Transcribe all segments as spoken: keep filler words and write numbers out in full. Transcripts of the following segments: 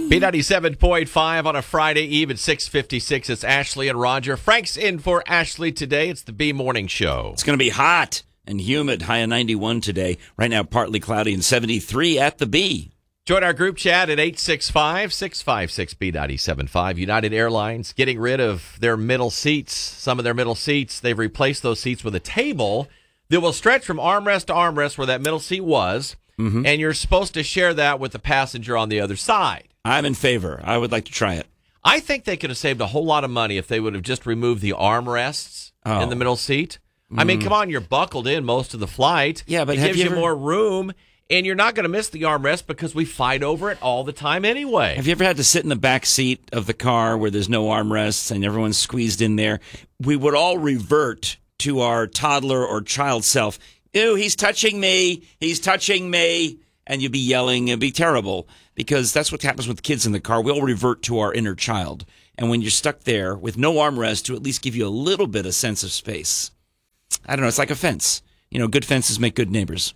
B ninety-seven point five on a Friday Eve at six fifty-six. It's Ashley and Roger. Frank's in for Ashley today. It's the B Morning Show. It's going to be hot and humid. High of ninety-one today. Right now, partly cloudy and seventy-three at the B. Join our group chat at eight six five, six five six, B nine seven five. United Airlines getting rid of their middle seats. Some of their middle seats, they've replaced those seats with a table that will stretch from armrest to armrest where that middle seat was, mm-hmm. and you're supposed to share that with the passenger on the other side. I'm in favor. I would like to try it. I think they could have saved a whole lot of money if they would have just removed the armrests oh. in the middle seat. Mm. I mean, come on, you're buckled in most of the flight. Yeah, but it have gives you, you ever... more room. And you're not going to miss the armrest because we fight over it all the time anyway. Have you ever had to sit in the back seat of the car where there's no armrests and everyone's squeezed in there? We would all revert to our toddler or child self. Ew, he's touching me. He's touching me. And you'd be yelling. It'd be terrible because that's what happens with kids in the car. We all revert to our inner child. And when you're stuck there with no armrest to at least give you a little bit of sense of space, I don't know. It's like a fence. You know, good fences make good neighbors.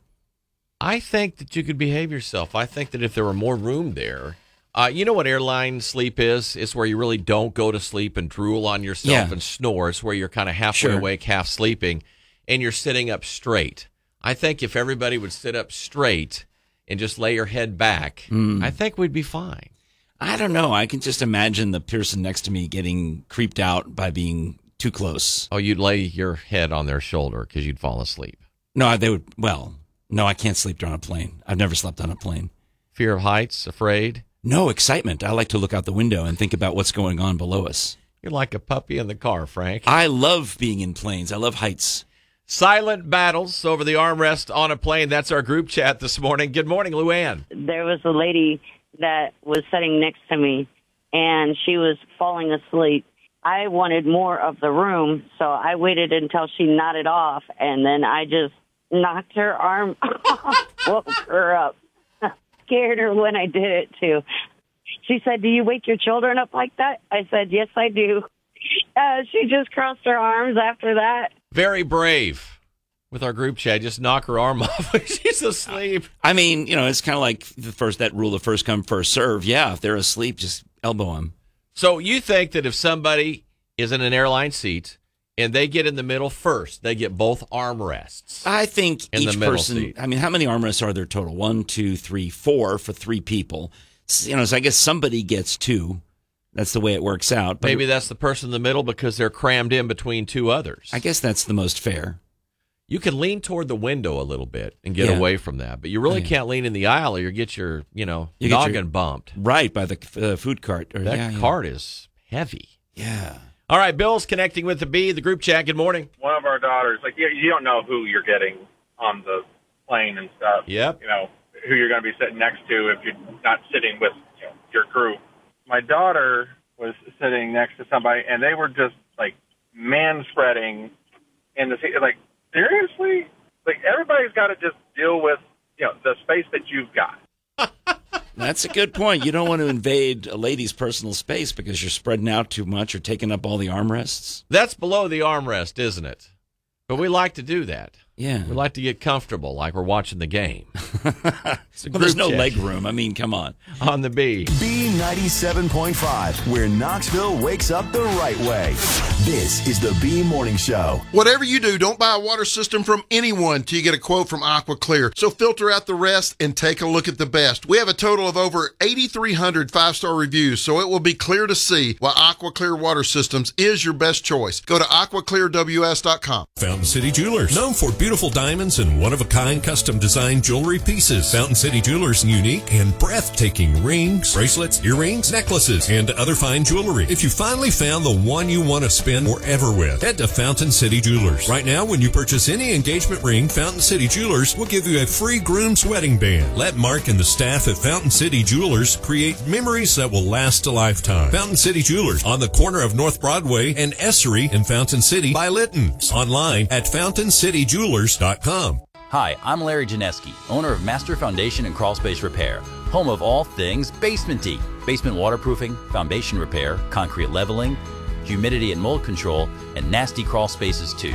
I think that you could behave yourself. I think that if there were more room there, uh, you know what airline sleep is? It's where you really don't go to sleep and drool on yourself yeah. and snore. It's where you're kind of halfway sure. awake, half sleeping, and you're sitting up straight. I think if everybody would sit up straight and just lay your head back, mm. I think we'd be fine. I don't know. I can just imagine the person next to me getting creeped out by being too close. Oh, you'd lay your head on their shoulder because you'd fall asleep. No, they would, well... No, I can't sleep on a plane. I've never slept on a plane. Fear of heights? Afraid? No, excitement. I like to look out the window and think about what's going on below us. You're like a puppy in the car, Frank. I love being in planes. I love heights. Silent battles over the armrest on a plane. That's our group chat this morning. Good morning, Luann. There was a lady that was sitting next to me, and she was falling asleep. I wanted more of the room, so I waited until she nodded off, and then I just knocked her arm off, woke her up. Scared her when I did it, too. She said, do you wake your children up like that? I said, yes, I do. Uh, she just crossed her arms after that. Very brave. With our group chat, just knock her arm off when she's asleep. I mean, you know, it's kind of like the first that rule of first come, first serve. Yeah, if they're asleep, just elbow them. So you think that if somebody is in an airline seat and they get in the middle first, they get both armrests. I think in each the middle person, seat. I mean, how many armrests are there total? One, two, three, four for three people. So, you know, so I guess somebody gets two. That's the way it works out. But maybe that's the person in the middle because they're crammed in between two others. I guess that's the most fair. You can lean toward the window a little bit and get yeah. away from that, but you really yeah. can't lean in the aisle or you get your, you know, you noggin your, bumped. Right, by the uh, food cart. Or, that yeah, cart yeah. is heavy. Yeah. All right, Bill's connecting with the B, the group chat. Good morning. One of our daughters, like, you, you don't know who you're getting on the plane and stuff. Yep. You know, who you're going to be sitting next to if you're not sitting with you know, your crew. My daughter was sitting next to somebody, and they were just, like, man-spreading in the seat. Like, seriously? Like, everybody's got to just deal with, you know, the space that you've got. That's a good point. You don't want to invade a lady's personal space because you're spreading out too much or taking up all the armrests. That's below the armrest, isn't it? But we like to do that. Yeah. We like to get comfortable like we're watching the game. Well, there's no leg room. I mean, come on. On the B. B ninety-seven point five, where Knoxville wakes up the right way. This is the B Morning Show. Whatever you do, don't buy a water system from anyone till you get a quote from Aqua Clear. So filter out the rest and take a look at the best. We have a total of over eighty-three hundred five-star reviews, so it will be clear to see why Aqua Clear Water Systems is your best choice. Go to aqua clear w s dot com. Fountain City Jewelers, known for beautiful diamonds and one-of-a-kind custom-designed jewelry pieces. Fountain City Jewelers' unique and breathtaking rings, bracelets, earrings, necklaces, and other fine jewelry. If you finally found the one you want to spend forever with, head to Fountain City Jewelers. Right now, when you purchase any engagement ring, Fountain City Jewelers will give you a free groom's wedding band. Let Mark and the staff at Fountain City Jewelers create memories that will last a lifetime. Fountain City Jewelers on the corner of North Broadway and Essery in Fountain City by Litton's. Online at fountain city jewelers dot com. Hi, I'm Larry Janeski, owner of Master Foundation and Crawl Space Repair, home of all things basement-y. Basement waterproofing, foundation repair, concrete leveling, humidity and mold control, and nasty crawl spaces too.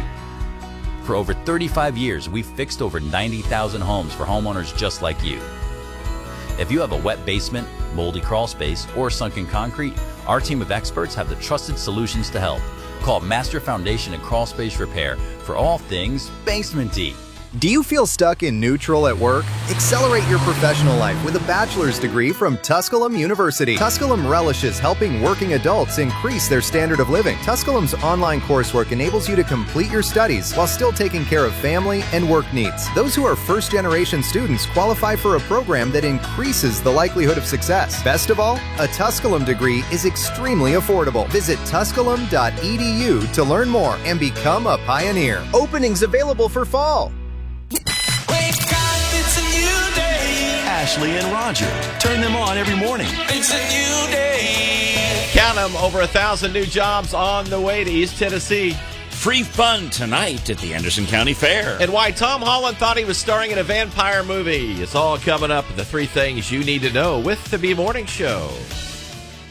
For over thirty-five years, we've fixed over ninety thousand homes for homeowners just like you. If you have a wet basement, moldy crawl space, or sunken concrete, our team of experts have the trusted solutions to help. Call Master Foundation and Crawl Space Repair for all things basement-y. Do you feel stuck in neutral at work? Accelerate your professional life with a bachelor's degree from Tusculum University. Tusculum relishes helping working adults increase their standard of living. Tusculum's online coursework enables you to complete your studies while still taking care of family and work needs. Those who are first-generation students qualify for a program that increases the likelihood of success. Best of all, a Tusculum degree is extremely affordable. Visit tusculum dot e d u to learn more and become a pioneer. Openings available for fall. Ashley and Roger. Turn them on every morning. It's a new day. Count them, over a thousand new jobs on the way to East Tennessee. Free fun tonight at the Anderson County Fair. And why Tom Holland thought he was starring in a vampire movie. It's all coming up. The three things you need to know with the B Morning Show.